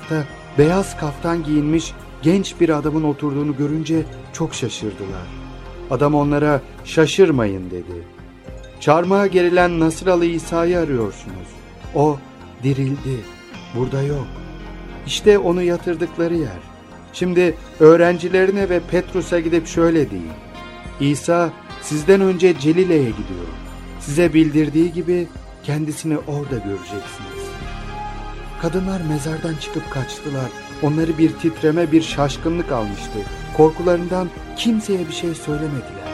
tarafta beyaz kaftan giyinmiş genç bir adamın oturduğunu görünce çok şaşırdılar. Adam onlara "Şaşırmayın" dedi. "Çarmıha gerilen Nasıralı İsa'yı arıyorsunuz. O dirildi. Burada yok. İşte onu yatırdıkları yer. Şimdi öğrencilerine ve Petrus'a gidip şöyle deyin: İsa sizden önce Celile'ye gidiyor. Size bildirdiği gibi kendisini orada göreceksiniz." Kadınlar mezardan çıkıp kaçtılar. Onları bir titreme, bir şaşkınlık almıştı. Korkularından kimseye bir şey söylemediler.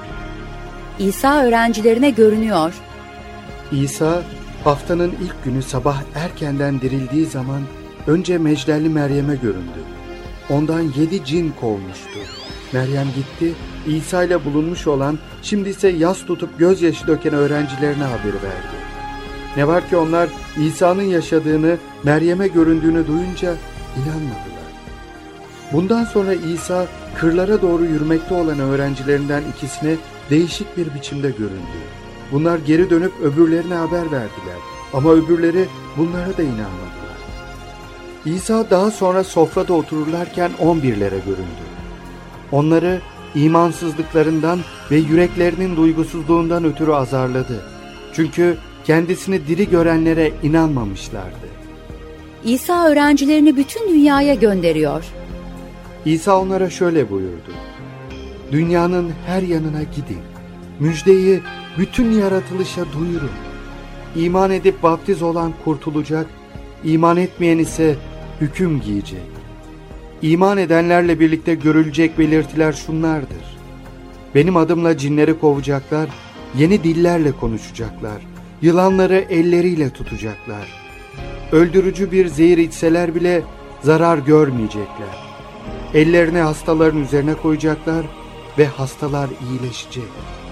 İsa öğrencilerine görünüyor. İsa haftanın ilk günü sabah erkenden dirildiği zaman önce Mecdelli Meryem'e göründü. Ondan 7 cin kovmuştu. Meryem gitti, İsa ile bulunmuş olan, şimdi ise yas tutup gözyaşı döken öğrencilerine haber verdi. Ne var ki onlar İsa'nın yaşadığını, Meryem'e göründüğünü duyunca inanmadılar. Bundan sonra İsa kırlara doğru yürümekte olan öğrencilerinden ikisine değişik bir biçimde göründü. Bunlar geri dönüp öbürlerine haber verdiler ama öbürleri bunlara da inanmadılar. İsa daha sonra sofrada otururlarken 11'lere göründü. Onları imansızlıklarından ve yüreklerinin duygusuzluğundan ötürü azarladı. Çünkü kendisini diri görenlere inanmamışlardı. İsa öğrencilerini bütün dünyaya gönderiyor. İsa onlara şöyle buyurdu: "Dünyanın her yanına gidin. Müjdeyi bütün yaratılışa duyurun. İman edip vaftiz olan kurtulacak, iman etmeyen ise hüküm giyecek. İman edenlerle birlikte görülecek belirtiler şunlardır: benim adımla cinleri kovacaklar, yeni dillerle konuşacaklar, yılanları elleriyle tutacaklar. Öldürücü bir zehir içseler bile zarar görmeyecekler. Ellerini hastaların üzerine koyacaklar ve hastalar iyileşecek."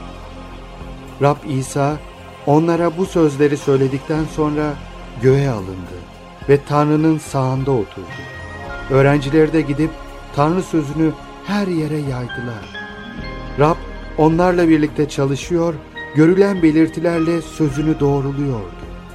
Rab İsa onlara bu sözleri söyledikten sonra göğe alındı ve Tanrı'nın sağında oturdu. Öğrencileri de gidip Tanrı sözünü her yere yaydılar. Rab onlarla birlikte çalışıyor, görülen belirtilerle sözünü doğruluyordu.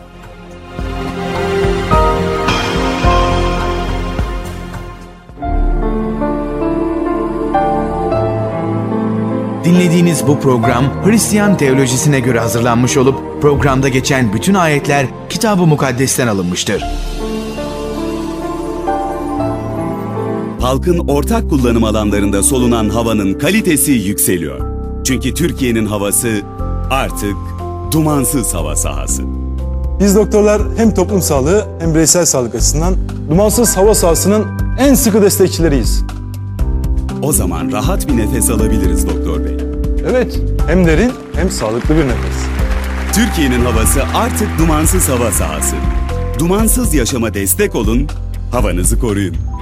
Dinlediğiniz bu program Hristiyan teolojisine göre hazırlanmış olup programda geçen bütün ayetler Kitab-ı Mukaddes'ten alınmıştır. Halkın ortak kullanım alanlarında solunan havanın kalitesi yükseliyor. Çünkü Türkiye'nin havası artık dumansız hava sahası. Biz doktorlar hem toplum sağlığı hem bireysel sağlık açısından dumansız hava sahasının en sıkı destekçileriyiz. O zaman rahat bir nefes alabiliriz doktor bey. Evet, hem derin hem sağlıklı bir nefes. Türkiye'nin havası artık dumansız hava sahası. Dumansız yaşama destek olun, havanızı koruyun.